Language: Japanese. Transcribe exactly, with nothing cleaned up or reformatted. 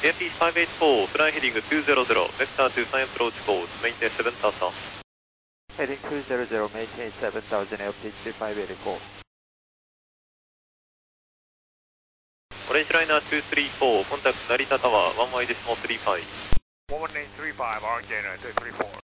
エアピーファイブエイトフォー、フライヘディングツーゼロゼロ、ベクターツーサインアプローチコース、メインテンセブンタウザ。 Heading two zero zero, maintain seven thousand, L P H five eight four. オレンジライナーツースリーフォー、コンタクト成田タワー、ワンワイデシモスリーファイブ。 one one eight three five, Orange Liner two three four.